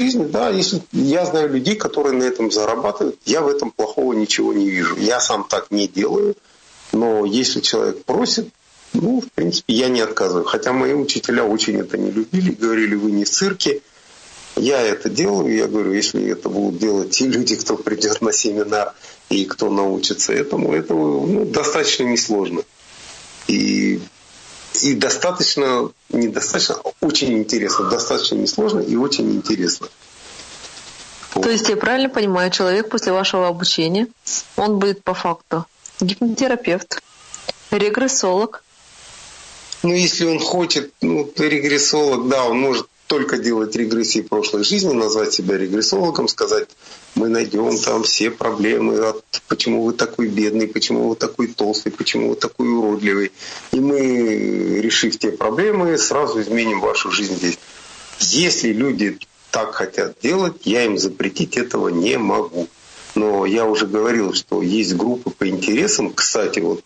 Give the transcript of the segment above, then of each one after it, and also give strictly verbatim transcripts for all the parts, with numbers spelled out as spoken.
жизни, да, если я знаю людей, которые на этом зарабатывают, я в этом плохого ничего не вижу. Я сам так не делаю, но если человек просит, ну, в принципе, я не отказываю. Хотя мои учителя очень это не любили, говорили, вы не в цирке. Я это делаю, я говорю, если это будут делать те люди, кто придет на семинар и кто научится этому, это ну, достаточно несложно. И, и достаточно, недостаточно, очень интересно, достаточно несложно и очень интересно. То вот. Есть я правильно понимаю, человек после вашего обучения, он будет по факту гипнотерапевт, регрессолог. Ну, если он хочет, ну, регрессолог, да, он может только делать регрессии прошлой жизни, назвать себя регрессологом, сказать, мы найдем там все проблемы, от почему вы такой бедный, почему вы такой толстый, почему вы такой уродливый. И мы, решив те проблемы, сразу изменим вашу жизнь здесь. Если люди так хотят делать, я им запретить этого не могу. Но я уже говорил, что есть группы по интересам. Кстати, вот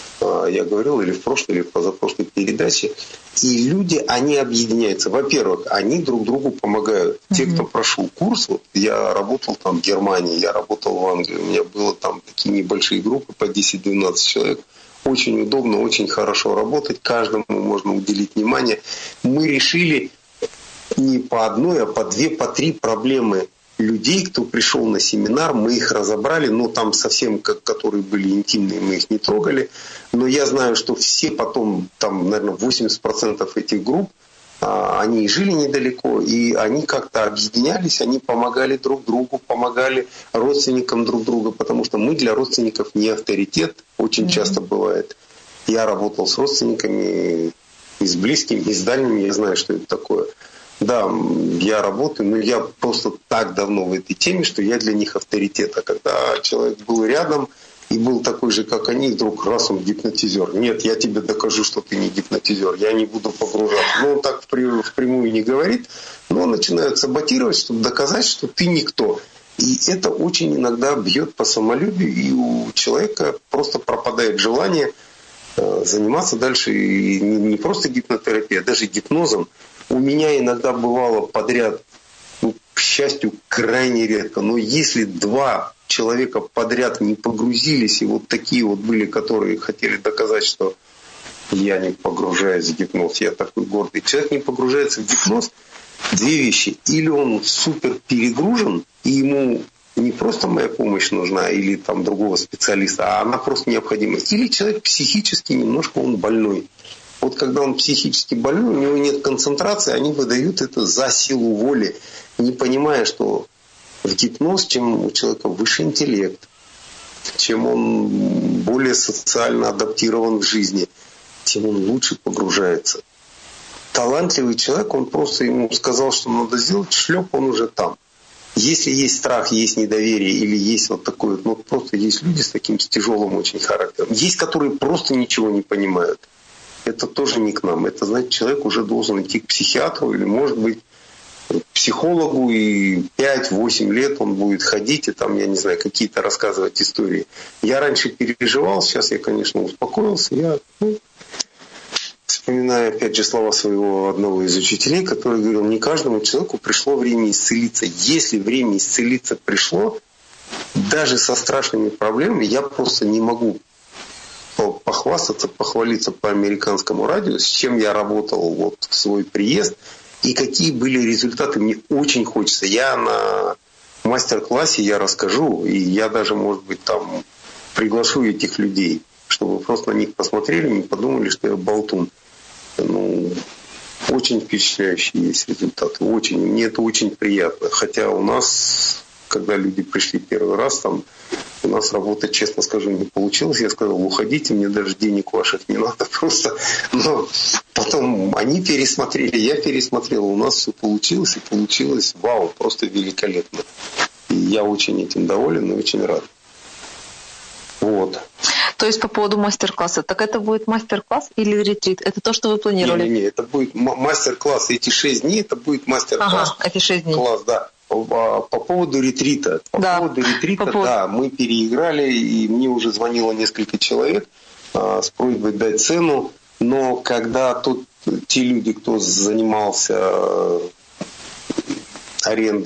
я говорил или в прошлой, или в позапрошлой передаче. И люди, они объединяются. Во-первых, они друг другу помогают. Те, кто прошел курс, вот я работал там в Германии, я работал в Англии, у меня было там такие небольшие группы по десять-двенадцать человек. Очень удобно, очень хорошо работать, каждому можно уделить внимание. Мы решили не по одной, а по две, по три проблемы людей, кто пришел на семинар, мы их разобрали, но там совсем, как, которые были интимные, мы их не трогали. Но я знаю, что все потом, там, наверное, восемьдесят процентов этих групп, а, они жили недалеко, и они как-то объединялись, они помогали друг другу, помогали родственникам друг друга, потому что мы для родственников не авторитет, очень mm-hmm. часто бывает. Я работал с родственниками, и с близкими, и с дальними, я знаю, что это такое. Да, я работаю, но я просто так давно в этой теме, что я для них авторитет. А когда человек был рядом и был такой же, как они, вдруг раз он гипнотизер. Нет, я тебе докажу, что ты не гипнотизер, я не буду погружаться. Ну, он так впрямую не говорит, но он начинает саботировать, чтобы доказать, что ты никто. И это очень иногда бьет по самолюбию, и у человека просто пропадает желание заниматься дальше и не просто гипнотерапией, а даже гипнозом. У меня иногда бывало подряд, ну, к счастью, крайне редко, но если два человека подряд не погрузились, и вот такие вот были, которые хотели доказать, что я не погружаюсь в гипноз, я такой гордый. Человек не погружается в гипноз, две вещи. Или он супер перегружен, и ему не просто моя помощь нужна, или там другого специалиста, а она просто необходима. Или человек психически немножко он больной. Вот когда он психически больной, у него нет концентрации, они выдают это за силу воли, не понимая, что в гипноз, чем у человека выше интеллект, чем он более социально адаптирован в жизни, тем он лучше погружается. Талантливый человек, он просто ему сказал, что надо сделать, шлеп, он уже там. Если есть страх, есть недоверие или есть вот такое, ну просто есть люди с таким с тяжелым очень характером. Есть, которые просто ничего не понимают. Это тоже не к нам. Это, знаете, человек уже должен идти к психиатру или, может быть, к психологу, и пять-восемь лет он будет ходить и там, я не знаю, какие-то рассказывать истории. Я раньше переживал, сейчас я, конечно, успокоился. Я ну, вспоминаю, опять же, слова своего одного из учителей, который говорил, не каждому человеку пришло время исцелиться. Если время исцелиться пришло, даже со страшными проблемами, я просто не могу похвастаться, похвалиться по американскому радио, с чем я работал вот в свой приезд и какие были результаты. Мне очень хочется. Я на мастер-классе я расскажу, и я даже, может быть, там приглашу этих людей, чтобы просто на них посмотрели, не подумали, что я болтун. Ну, очень впечатляющие есть результаты. Очень. Мне это очень приятно. Хотя у нас, когда люди пришли первый раз, там у нас работать, честно скажу, не получилось. Я сказал, уходите, мне даже денег ваших не надо просто. Но потом они пересмотрели, я пересмотрел, у нас все получилось, и получилось, вау, просто великолепно. И я очень этим доволен и очень рад. Вот. То есть по поводу мастер-класса, так это будет мастер-класс или ретрит? Это то, что вы планировали? Не, не, не, это будет мастер-класс. Эти шесть дней, это будет мастер-класс. Ага, эти шесть дней. Класс, да. По поводу ретрита. По да. поводу ретрита, по поводу... да, мы переиграли, и мне уже звонило несколько человек а, с просьбой дать цену, но когда тут те люди, кто занимался арендой